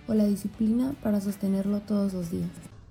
o la disciplina para sostenerlo todos los días.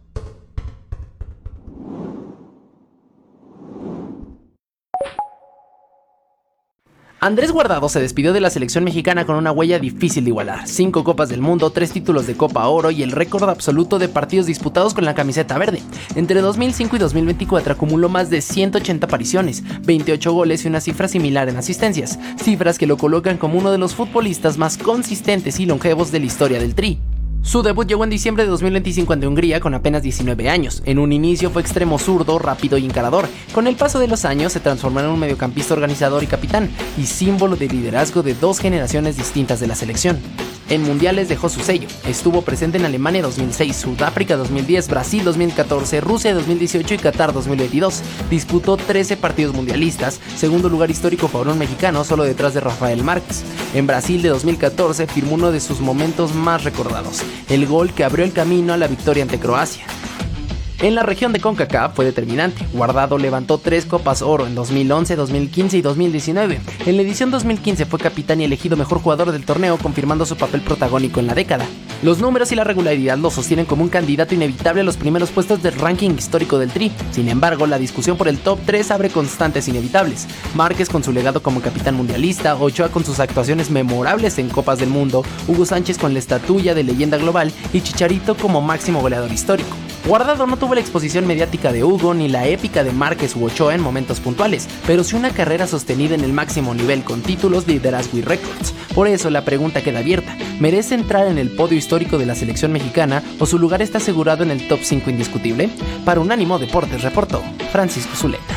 Andrés Guardado se despidió de la selección mexicana con una huella difícil de igualar: 5 Copas del Mundo, 3 títulos de Copa Oro y el récord absoluto de partidos disputados con la camiseta verde. Entre 2005 y 2024 acumuló más de 180 apariciones, 28 goles y una cifra similar en asistencias, cifras que lo colocan como uno de los futbolistas más consistentes y longevos de la historia del Tri. Su debut llegó en diciembre de 2025 ante Hungría con apenas 19 años. En un inicio fue extremo zurdo, rápido y encarador. Con el paso de los años se transformó en un mediocampista organizador y capitán, y símbolo de liderazgo de 2 generaciones distintas de la selección. En mundiales dejó su sello. Estuvo presente en Alemania 2006, Sudáfrica 2010, Brasil 2014, Rusia 2018 y Qatar 2022. Disputó 13 partidos mundialistas, segundo lugar histórico para un mexicano, solo detrás de Rafael Márquez. En Brasil de 2014 firmó uno de sus momentos más recordados: el gol que abrió el camino a la victoria ante Croacia. En la región de CONCACAF fue determinante. Guardado levantó 3 Copas Oro en 2011, 2015 y 2019. En la edición 2015 fue capitán y elegido mejor jugador del torneo, confirmando su papel protagónico en la década. Los números y la regularidad lo sostienen como un candidato inevitable a los primeros puestos del ranking histórico del Tri. Sin embargo, la discusión por el top 3 abre constantes inevitables: Márquez con su legado como capitán mundialista, Ochoa con sus actuaciones memorables en Copas del Mundo, Hugo Sánchez con la estatuilla de leyenda global y Chicharito como máximo goleador histórico. Guardado no tuvo la exposición mediática de Hugo ni la épica de Márquez u Ochoa en momentos puntuales, pero sí una carrera sostenida en el máximo nivel con títulos, liderazgo y récords. Por eso la pregunta queda abierta: ¿merece entrar en el podio histórico de la selección mexicana o su lugar está asegurado en el top 5 indiscutible? Para Unánimo Deportes reportó Francisco Zuleta.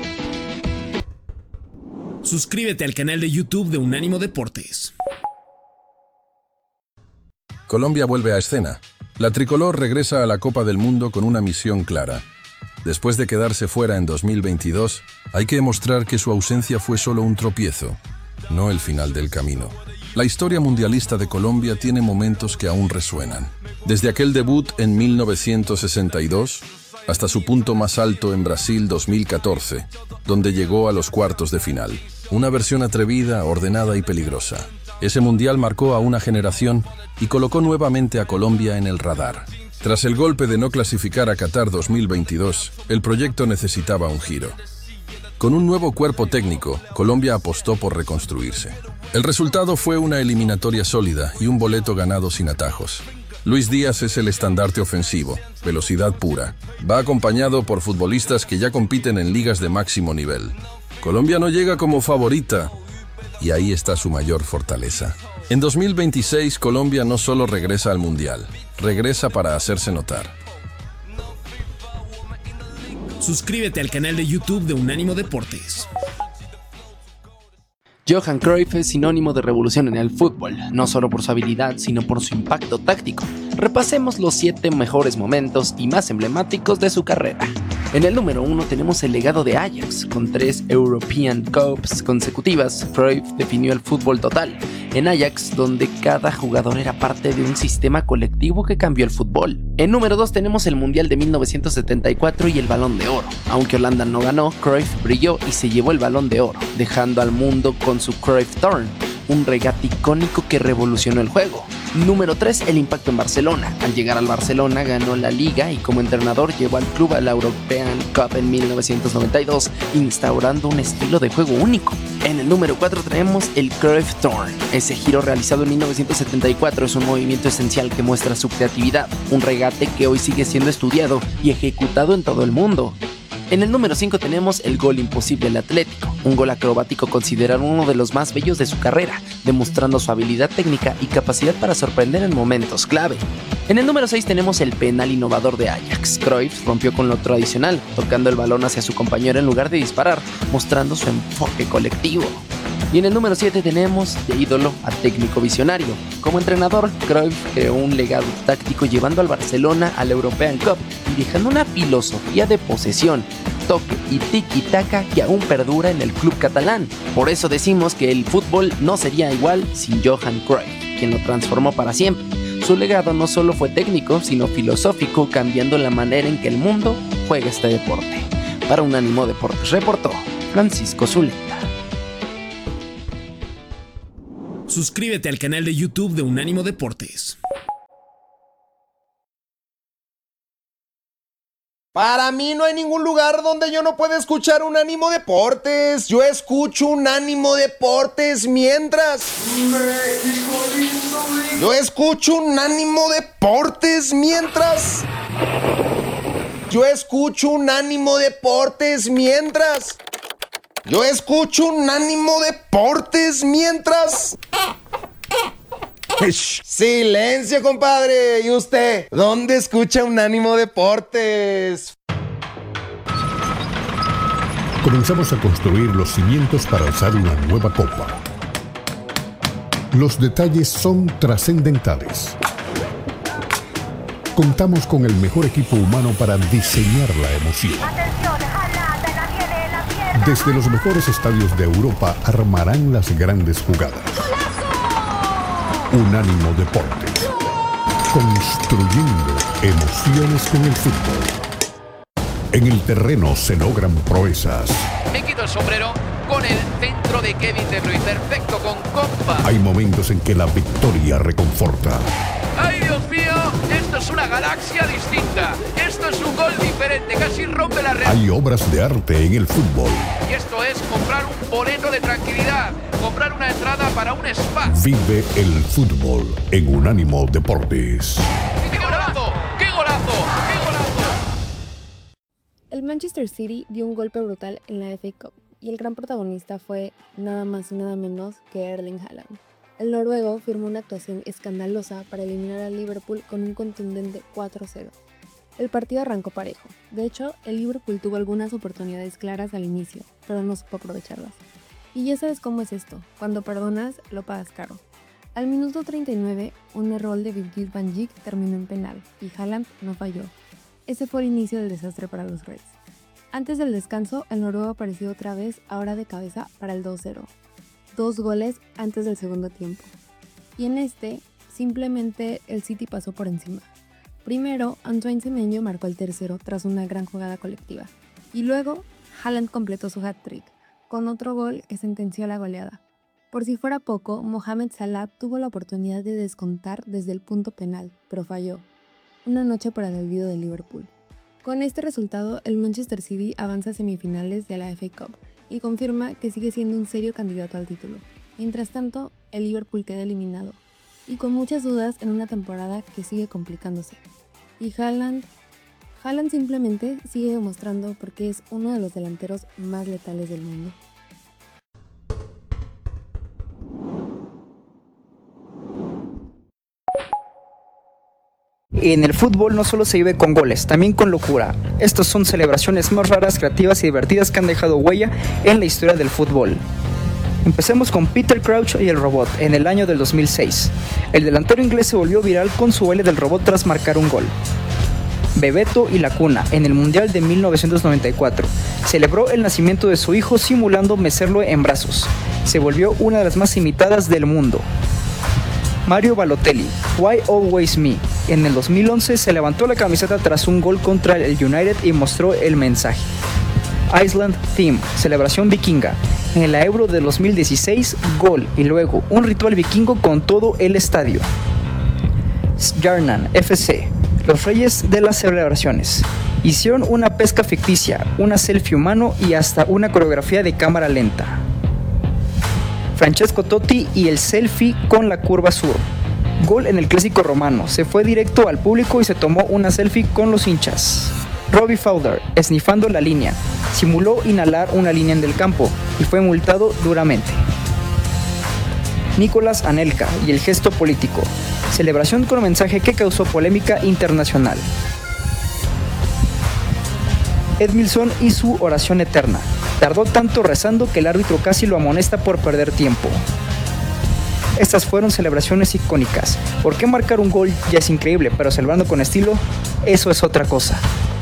Suscríbete al canal de YouTube de Unánimo Deportes. Colombia vuelve a escena. La tricolor regresa a la Copa del Mundo con una misión clara. Después de quedarse fuera en 2022, hay que demostrar que su ausencia fue solo un tropiezo, no el final del camino. La historia mundialista de Colombia tiene momentos que aún resuenan. Desde aquel debut en 1962 hasta su punto más alto en Brasil 2014, donde llegó a los cuartos de final. Una versión atrevida, ordenada y peligrosa. Ese mundial marcó a una generación y colocó nuevamente a Colombia en el radar. Tras el golpe de no clasificar a Qatar 2022, el proyecto necesitaba un giro. Con un nuevo cuerpo técnico, Colombia apostó por reconstruirse. El resultado fue una eliminatoria sólida y un boleto ganado sin atajos. Luis Díaz es el estandarte ofensivo, velocidad pura. Va acompañado por futbolistas que ya compiten en ligas de máximo nivel. Colombia no llega como favorita, y ahí está su mayor fortaleza. En 2026, Colombia no solo regresa al Mundial, regresa para hacerse notar. Suscríbete al canal de YouTube de Unánimo Deportes. Johan Cruyff es sinónimo de revolución en el fútbol, no solo por su habilidad, sino por su impacto táctico. Repasemos los 7 mejores momentos y más emblemáticos de su carrera. En el número 1 tenemos el legado de Ajax. Con 3 European Cups consecutivas, Cruyff definió el fútbol total. En Ajax, donde cada jugador era parte de un sistema colectivo que cambió el fútbol. En número 2 tenemos el Mundial de 1974 y el Balón de Oro. Aunque Holanda no ganó, Cruyff brilló y se llevó el Balón de Oro, dejando al mundo con su Cruyff Turn, un regate icónico que revolucionó el juego. Número 3, el impacto en Barcelona. Al llegar al Barcelona ganó la Liga y como entrenador llevó al club a la European Cup en 1992, instaurando un estilo de juego único. En el número 4 traemos el Cruyff Turn. Ese giro realizado en 1974 es un movimiento esencial que muestra su creatividad, un regate que hoy sigue siendo estudiado y ejecutado en todo el mundo. En el número 5 tenemos el gol imposible del Atlético, un gol acrobático considerado uno de los más bellos de su carrera, demostrando su habilidad técnica y capacidad para sorprender en momentos clave. En el número 6 tenemos el penal innovador de Ajax. Cruyff rompió con lo tradicional, tocando el balón hacia su compañero en lugar de disparar, mostrando su enfoque colectivo. Y en el número 7 tenemos de ídolo a técnico visionario. Como entrenador, Cruyff creó un legado táctico llevando al Barcelona a la European Cup y dejando una filosofía de posesión, toque y tiki-taka que aún perdura en el club catalán. Por eso decimos que el fútbol no sería igual sin Johan Cruyff, quien lo transformó para siempre. Su legado no solo fue técnico, sino filosófico, cambiando la manera en que el mundo juega este deporte. Para Unánimo Deportes reportó Francisco Zuleta. Suscríbete al canal de YouTube de Unánimo Deportes. Para mí no hay ningún lugar donde yo no pueda escuchar Unánimo Deportes. Yo escucho Unánimo Deportes mientras... Yo escucho Unánimo Deportes mientras... Yo escucho Unánimo Deportes mientras... Yo escucho Unánimo Deportes mientras... Silencio, compadre. ¿Y usted? ¿Dónde escucha Unánimo Deportes? Comenzamos a construir los cimientos para alzar una nueva copa. Los detalles son trascendentales. Contamos con el mejor equipo humano para diseñar la emoción. Desde los mejores estadios de Europa armarán las grandes jugadas. Unánimo Deportes. Construyendo emociones con el fútbol. En el terreno se logran proezas. Me quito el sombrero con el centro de Kevin De Bruyne. Perfecto, con compa. Hay momentos en que la victoria reconforta. ¡Ay, Dios mío! Esto es una galaxia distinta. Esto es un gol diferente. Casi rompe la realidad. Hay obras de arte en el fútbol. Y esto es comprar un boleto de tranquilidad. Comprar una entrada para un spa. Vive el fútbol en Unánimo Deportes. ¡Qué golazo! ¡Qué golazo! ¡Qué golazo! El Manchester City dio un golpe brutal en la FA Cup y el gran protagonista fue nada más y nada menos que Erling Haaland. El noruego firmó una actuación escandalosa para eliminar al Liverpool con un contundente 4-0. El partido arrancó parejo. De hecho, el Liverpool tuvo algunas oportunidades claras al inicio, pero no supo aprovecharlas. Y ya sabes cómo es esto, cuando perdonas, lo pagas caro. Al minuto 39, un error de Virgil van Dijk terminó en penal, y Haaland no falló. Ese fue el inicio del desastre para los Reds. Antes del descanso, el noruego apareció otra vez, ahora de cabeza, para el 2-0. 2 goles antes del segundo tiempo. Y en este, simplemente el City pasó por encima. Primero, Antoine Semenyo marcó el tercero tras una gran jugada colectiva. Y luego, Haaland completó su hat-trick, con otro gol que sentenció la goleada. Por si fuera poco, Mohamed Salah tuvo la oportunidad de descontar desde el punto penal, pero falló. Una noche para el olvido de Liverpool. Con este resultado, el Manchester City avanza a semifinales de la FA Cup y confirma que sigue siendo un serio candidato al título. Mientras tanto, el Liverpool queda eliminado, y con muchas dudas en una temporada que sigue complicándose. Y Haaland simplemente sigue demostrando por qué es uno de los delanteros más letales del mundo. En el fútbol no solo se vive con goles, también con locura. Estas son celebraciones más raras, creativas y divertidas que han dejado huella en la historia del fútbol. Empecemos con Peter Crouch y el robot en el año del 2006. El delantero inglés se volvió viral con su baile del robot tras marcar un gol. Bebeto y la cuna en el Mundial de 1994. Celebró el nacimiento de su hijo simulando mecerlo en brazos. Se volvió una de las más imitadas del mundo. Mario Balotelli, Why Always Me. En el 2011 se levantó la camiseta tras un gol contra el United y mostró el mensaje. Iceland Theme, celebración vikinga. En la Euro de 2016, gol y luego un ritual vikingo con todo el estadio. Stjarnan FC, los reyes de las celebraciones. Hicieron una pesca ficticia, una selfie humano y hasta una coreografía de cámara lenta. Francesco Totti y el selfie con la curva sur. Gol en el clásico romano, se fue directo al público y se tomó una selfie con los hinchas. Robbie Fowler, esnifando la línea, simuló inhalar una línea en el campo y fue multado duramente. Nicolás Anelka y el gesto político, celebración con mensaje que causó polémica internacional. Edmilson y su oración eterna, tardó tanto rezando que el árbitro casi lo amonesta por perder tiempo. Estas fueron celebraciones icónicas. ¿Por qué marcar un gol ya es increíble, pero celebrando con estilo, eso es otra cosa?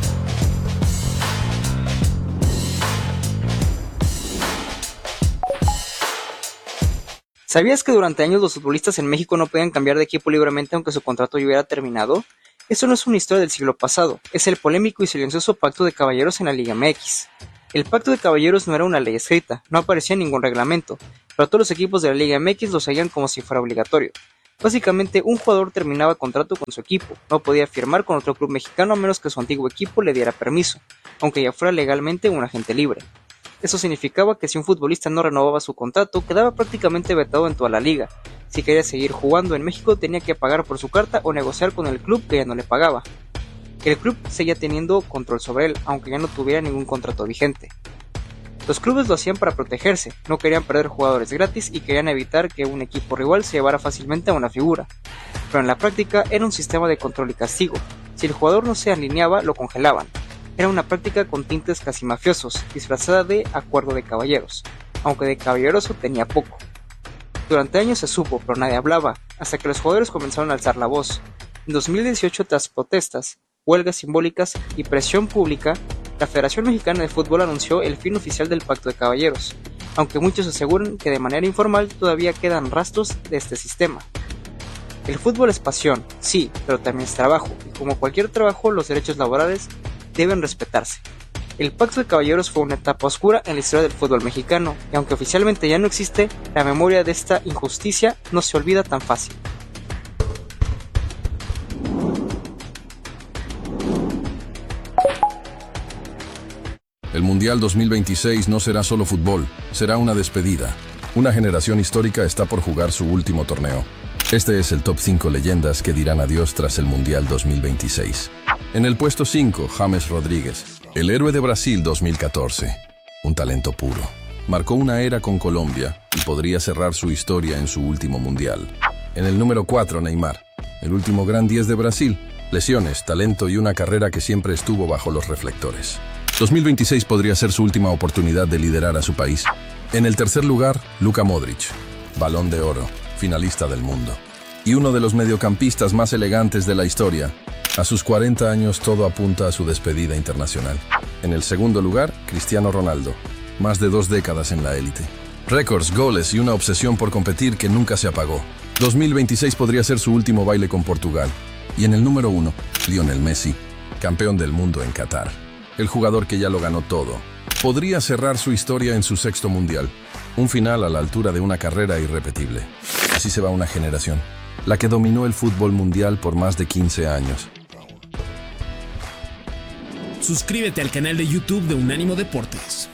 ¿Sabías que durante años los futbolistas en México no podían cambiar de equipo libremente aunque su contrato ya hubiera terminado? Eso no es una historia del siglo pasado, es el polémico y silencioso Pacto de Caballeros en la Liga MX. El Pacto de Caballeros no era una ley escrita, no aparecía en ningún reglamento, pero todos los equipos de la Liga MX lo seguían como si fuera obligatorio. Básicamente, un jugador terminaba contrato con su equipo, no podía firmar con otro club mexicano a menos que su antiguo equipo le diera permiso, aunque ya fuera legalmente un agente libre. Eso significaba que si un futbolista no renovaba su contrato, quedaba prácticamente vetado en toda la liga. Si quería seguir jugando en México, tenía que pagar por su carta o negociar con el club que ya no le pagaba. El club seguía teniendo control sobre él, aunque ya no tuviera ningún contrato vigente. Los clubes lo hacían para protegerse, no querían perder jugadores gratis y querían evitar que un equipo rival se llevara fácilmente a una figura. Pero en la práctica era un sistema de control y castigo. Si el jugador no se alineaba, lo congelaban. Era una práctica con tintes casi mafiosos, disfrazada de acuerdo de caballeros, aunque de caballeroso tenía poco. Durante años se supo, pero nadie hablaba, hasta que los jugadores comenzaron a alzar la voz. En 2018, tras protestas, huelgas simbólicas y presión pública, la Federación Mexicana de Fútbol anunció el fin oficial del Pacto de Caballeros, aunque muchos aseguran que de manera informal todavía quedan rastros de este sistema. El fútbol es pasión, sí, pero también es trabajo, y como cualquier trabajo, los derechos laborales deben respetarse. El Pacto de Caballeros fue una etapa oscura en la historia del fútbol mexicano, y aunque oficialmente ya no existe, la memoria de esta injusticia no se olvida tan fácil. El Mundial 2026 no será solo fútbol, será una despedida. Una generación histórica está por jugar su último torneo. Este es el top 5 leyendas que dirán adiós tras el Mundial 2026. En el puesto 5, James Rodríguez, el héroe de Brasil 2014. Un talento puro. Marcó una era con Colombia y podría cerrar su historia en su último Mundial. En el número 4, Neymar, el último gran 10 de Brasil. Lesiones, talento y una carrera que siempre estuvo bajo los reflectores. 2026 podría ser su última oportunidad de liderar a su país. En el tercer lugar, Luka Modric, Balón de Oro, finalista del mundo. Y uno de los mediocampistas más elegantes de la historia. A sus 40 años todo apunta a su despedida internacional. En el segundo lugar, Cristiano Ronaldo, más de 2 décadas en la élite. Récords, goles y una obsesión por competir que nunca se apagó. 2026 podría ser su último baile con Portugal. Y en el número 1, Lionel Messi, campeón del mundo en Qatar. El jugador que ya lo ganó todo. Podría cerrar su historia en su 6º mundial. Un final a la altura de una carrera irrepetible. Así se va una generación, la que dominó el fútbol mundial por más de 15 años. Suscríbete al canal de YouTube de Unánimo Deportes.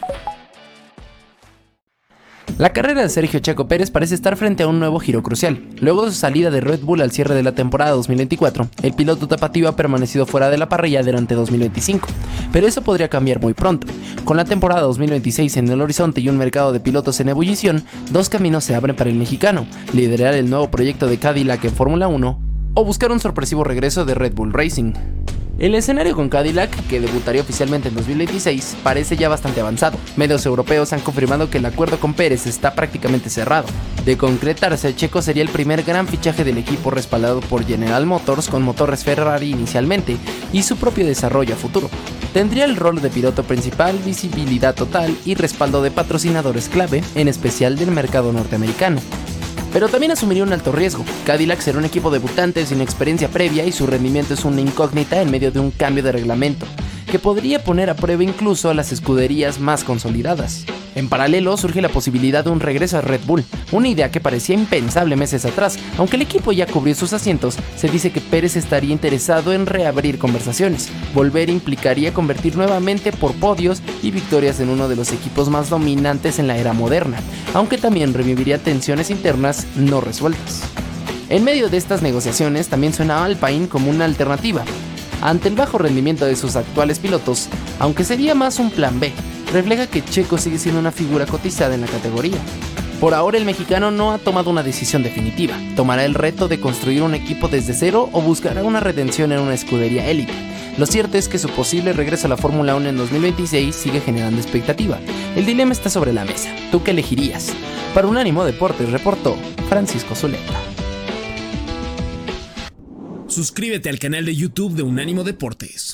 La carrera de Sergio Checo Pérez parece estar frente a un nuevo giro crucial. Luego de su salida de Red Bull al cierre de la temporada 2024, el piloto tapatío ha permanecido fuera de la parrilla durante 2025, pero eso podría cambiar muy pronto. Con la temporada 2026 en el horizonte y un mercado de pilotos en ebullición, 2 caminos se abren para el mexicano: liderar el nuevo proyecto de Cadillac en Fórmula 1 o buscar un sorpresivo regreso de Red Bull Racing. El escenario con Cadillac, que debutaría oficialmente en 2026, parece ya bastante avanzado. Medios europeos han confirmado que el acuerdo con Pérez está prácticamente cerrado. De concretarse, Checo sería el primer gran fichaje del equipo respaldado por General Motors con motores Ferrari inicialmente y su propio desarrollo a futuro. Tendría el rol de piloto principal, visibilidad total y respaldo de patrocinadores clave, en especial del mercado norteamericano. Pero también asumiría un alto riesgo. Cadillac será un equipo debutante sin experiencia previa y su rendimiento es una incógnita en medio de un cambio de reglamento, que podría poner a prueba incluso a las escuderías más consolidadas. En paralelo surge la posibilidad de un regreso a Red Bull, una idea que parecía impensable meses atrás. Aunque el equipo ya cubrió sus asientos, se dice que Pérez estaría interesado en reabrir conversaciones. Volver implicaría convertir nuevamente por podios y victorias en uno de los equipos más dominantes en la era moderna, aunque también reviviría tensiones internas no resueltas. En medio de estas negociaciones también suena Alpine como una alternativa. Ante el bajo rendimiento de sus actuales pilotos, aunque sería más un plan B, refleja que Checo sigue siendo una figura cotizada en la categoría. Por ahora el mexicano no ha tomado una decisión definitiva. Tomará el reto de construir un equipo desde cero o buscará una redención en una escudería élite. Lo cierto es que su posible regreso a la Fórmula 1 en 2026 sigue generando expectativa. El dilema está sobre la mesa. ¿Tú qué elegirías? Para Unánimo Deportes reportó Francisco Zuleta. Suscríbete al canal de YouTube de Unánimo Deportes.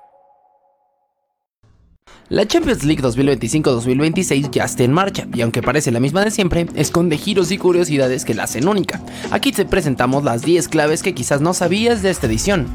La Champions League 2025-2026 ya está en marcha y aunque parece la misma de siempre, esconde giros y curiosidades que la hacen única. Aquí te presentamos las 10 claves que quizás no sabías de esta edición.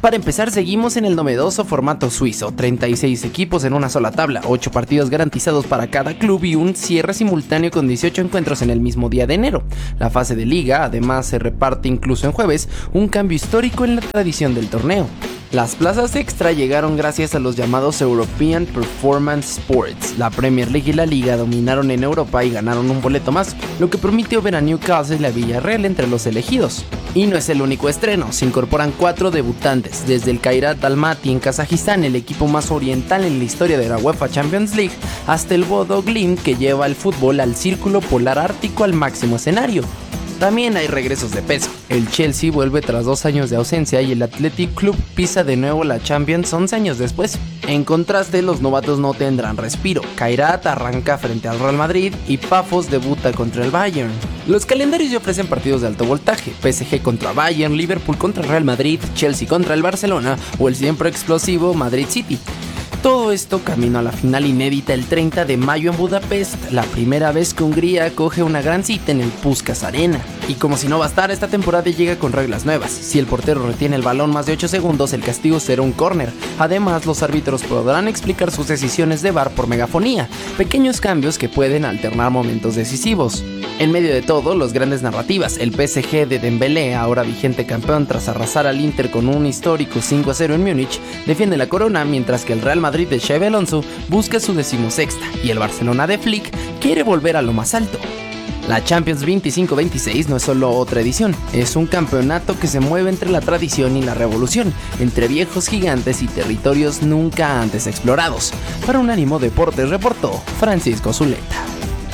Para empezar, seguimos en el novedoso formato suizo, 36 equipos en una sola tabla, 8 partidos garantizados para cada club y un cierre simultáneo con 18 encuentros en el mismo día de enero. La fase de liga además se reparte incluso en jueves, un cambio histórico en la tradición del torneo. Las plazas extra llegaron gracias a los llamados European Performance Sports. La Premier League y la Liga dominaron en Europa y ganaron un boleto más, lo que permitió ver a Newcastle y la Villarreal entre los elegidos. Y no es el único estreno, se incorporan 4 debutantes, desde el Kairat Almaty en Kazajistán, el equipo más oriental en la historia de la UEFA Champions League, hasta el Bodo Glimt, que lleva el fútbol al círculo polar ártico al máximo escenario. También hay regresos de peso. El Chelsea vuelve tras 2 años de ausencia y el Athletic Club pisa de nuevo la Champions 11 años después. En contraste, los novatos no tendrán respiro. Kairat arranca frente al Real Madrid y Pafos debuta contra el Bayern. Los calendarios ya ofrecen partidos de alto voltaje: PSG contra Bayern, Liverpool contra Real Madrid, Chelsea contra el Barcelona o el siempre explosivo Madrid City. Todo esto camino a la final inédita el 30 de mayo en Budapest, la primera vez que Hungría acoge una gran cita en el Puskás Arena. Y como si no bastara, esta temporada llega con reglas nuevas. Si el portero retiene el balón más de 8 segundos, el castigo será un córner. Además, los árbitros podrán explicar sus decisiones de VAR por megafonía, pequeños cambios que pueden alternar momentos decisivos. En medio de todo, los grandes narrativas: el PSG de Dembélé, ahora vigente campeón tras arrasar al Inter con un histórico 5-0 en Múnich, defiende la corona, mientras que el Real Madrid de Xabi Alonso busca su 16ª y el Barcelona de Flick quiere volver a lo más alto. La Champions 25-26 no es solo otra edición, es un campeonato que se mueve entre la tradición y la revolución, entre viejos gigantes y territorios nunca antes explorados. Para Unánimo Deportes reportó Francisco Zuleta.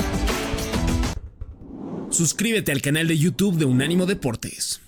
Suscríbete al canal de YouTube de Unánimo Deportes.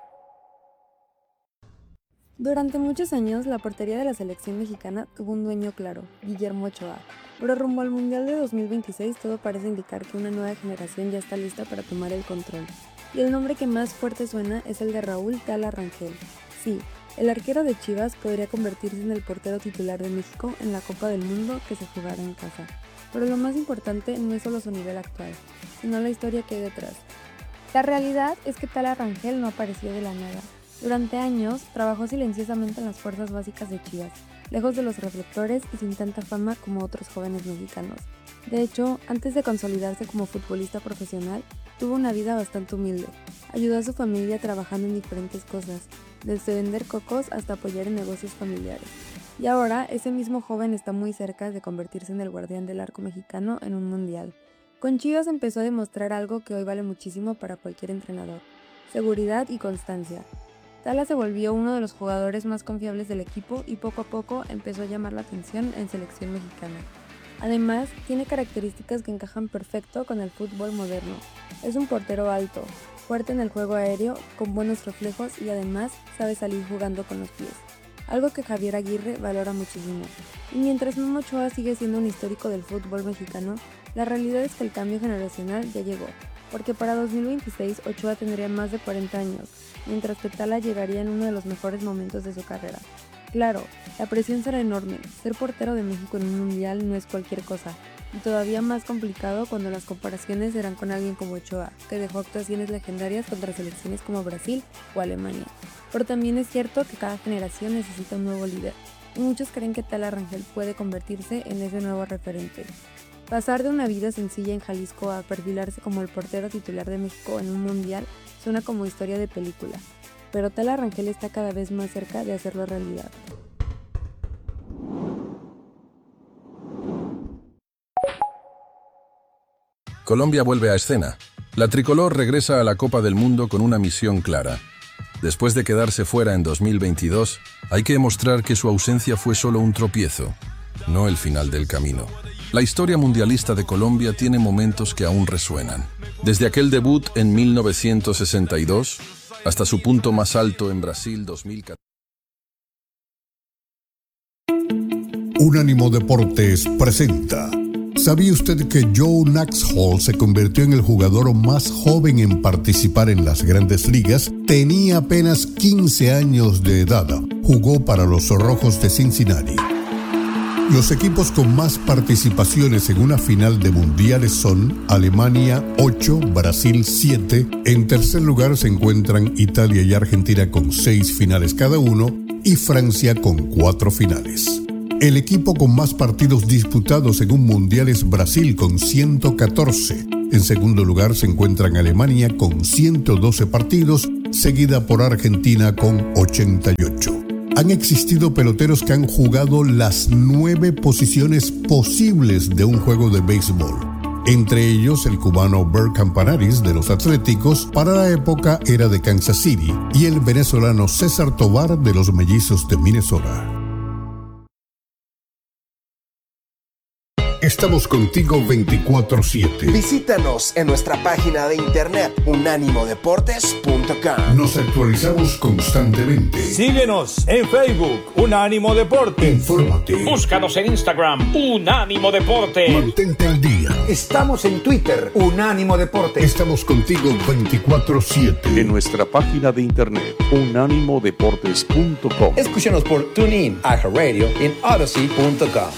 Durante muchos años, la portería de la selección mexicana tuvo un dueño claro, Guillermo Ochoa. Pero rumbo al Mundial de 2026 todo parece indicar que una nueva generación ya está lista para tomar el control. Y el nombre que más fuerte suena es el de Raúl Tala Rangel. Sí, el arquero de Chivas podría convertirse en el portero titular de México en la Copa del Mundo que se jugará en casa. Pero lo más importante no es solo su nivel actual, sino la historia que hay detrás. La realidad es que Tala Rangel no apareció de la nada. Durante años, trabajó silenciosamente en las fuerzas básicas de Chivas, lejos de los reflectores y sin tanta fama como otros jóvenes mexicanos. De hecho, antes de consolidarse como futbolista profesional, tuvo una vida bastante humilde. Ayudó a su familia trabajando en diferentes cosas, desde vender cocos hasta apoyar en negocios familiares. Y ahora, ese mismo joven está muy cerca de convertirse en el guardián del arco mexicano en un mundial. Con Chivas empezó a demostrar algo que hoy vale muchísimo para cualquier entrenador: seguridad y constancia. Tala se volvió uno de los jugadores más confiables del equipo y poco a poco empezó a llamar la atención en selección mexicana. Además, tiene características que encajan perfecto con el fútbol moderno. Es un portero alto, fuerte en el juego aéreo, con buenos reflejos y además sabe salir jugando con los pies, algo que Javier Aguirre valora muchísimo. Y mientras Memo Ochoa sigue siendo un histórico del fútbol mexicano, la realidad es que el cambio generacional ya llegó, porque para 2026 Ochoa tendría más de 40 años, mientras que Tala llegaría en uno de los mejores momentos de su carrera. Claro, la presión será enorme. Ser portero de México en un mundial no es cualquier cosa, y todavía más complicado cuando las comparaciones serán con alguien como Ochoa, que dejó actuaciones legendarias contra selecciones como Brasil o Alemania. Pero también es cierto que cada generación necesita un nuevo líder, y muchos creen que Tala Rangel puede convertirse en ese nuevo referente. Pasar de una vida sencilla en Jalisco a perfilarse como el portero titular de México en un mundial suena como historia de película, pero Tala Rangel está cada vez más cerca de hacerlo realidad. Colombia vuelve a escena. La tricolor regresa a la Copa del Mundo con una misión clara. Después de quedarse fuera en 2022, hay que demostrar que su ausencia fue solo un tropiezo, no el final del camino. La historia mundialista de Colombia tiene momentos que aún resuenan. Desde aquel debut en 1962 hasta su punto más alto en Brasil 2014. Unánimo Deportes presenta. ¿Sabía usted que Joe Nuxhall se convirtió en el jugador más joven en participar en las Grandes Ligas? Tenía apenas 15 años de edad. Jugó para los Rojos de Cincinnati. Los equipos con más participaciones en una final de mundiales son Alemania 8, Brasil 7. En tercer lugar se encuentran Italia y Argentina con 6 finales cada uno. y Francia con 4 finales. El equipo con más partidos disputados en un mundial es Brasil con 114. En segundo lugar se encuentran Alemania con 112 partidos, seguida por Argentina con 88. Han existido peloteros que han jugado las 9 posiciones posibles de un juego de béisbol. Entre ellos el cubano Bert Campanaris de los Atléticos, para la época era de Kansas City, y el venezolano César Tovar de los Mellizos de Minnesota. Estamos contigo 24/7. Visítanos en nuestra página de internet unánimodeportes.com. Nos actualizamos constantemente. Síguenos en Facebook, Unánimo Deportes. Infórmate. Búscanos en Instagram, Unánimo Deportes. Mantente al día. Estamos en Twitter, Unánimo Deportes. Estamos contigo 24/7. En nuestra página de internet, unánimodeportes.com. Escúchanos por TuneIn, iHeartRadio y en Odyssey.com.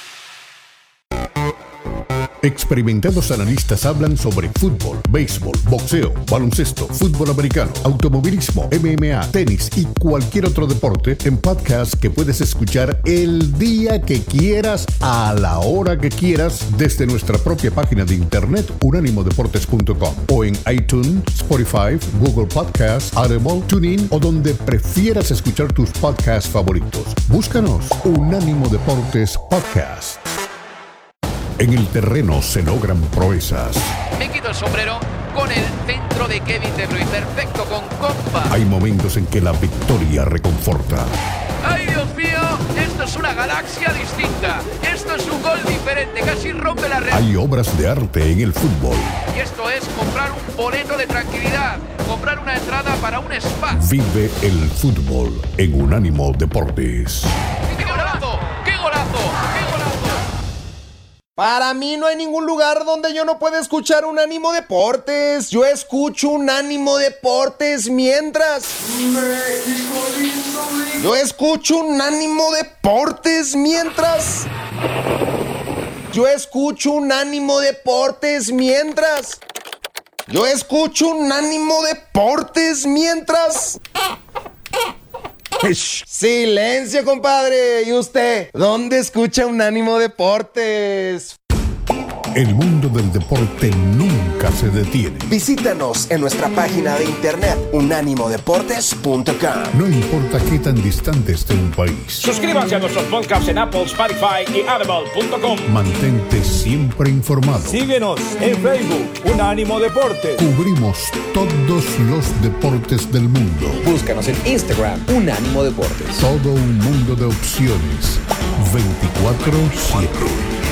Experimentados analistas hablan sobre fútbol, béisbol, boxeo, baloncesto, fútbol americano, automovilismo, MMA, tenis y cualquier otro deporte en podcast que puedes escuchar el día que quieras, a la hora que quieras, desde nuestra propia página de internet unánimodeportes.com o en iTunes, Spotify, Google Podcasts, Audible, TuneIn o donde prefieras escuchar tus podcasts favoritos. Búscanos Unánimo Deportes Podcast. En el terreno se logran proezas. Me quito el sombrero con el centro de Kevin De Bruyne. Perfecto, con compa. Hay momentos en que la victoria reconforta. ¡Ay, Dios mío! Esto es una galaxia distinta. Esto es un gol diferente. Casi rompe la red. Hay obras de arte en el fútbol. Y esto es comprar un boleto de tranquilidad. Comprar una entrada para un spa. Vive el fútbol en Unánimo Deportes. ¡Qué golazo! ¡Qué golazo! ¡Qué golazo! Para mí no hay ningún lugar donde yo no pueda escuchar Unánimo Deportes. Yo escucho Unánimo Deportes mientras... México lindo, lindo. Yo escucho Unánimo Deportes mientras... Yo escucho Unánimo Deportes mientras... Yo escucho Unánimo Deportes mientras... Silencio, compadre. ¿Y usted? ¿Dónde escucha Unánimo Deportes? El mundo del deporte nunca se detiene. Visítanos en nuestra página de internet unánimodeportes.com. No importa qué tan distante esté un país. Suscríbanse a nuestros podcasts en Apple, Spotify y Audible.com. Mantente siempre informado. Síguenos en Facebook, Unánimo Deportes. Cubrimos todos los deportes del mundo. Búscanos en Instagram, Unánimo Deportes. Todo un mundo de opciones. 24/7.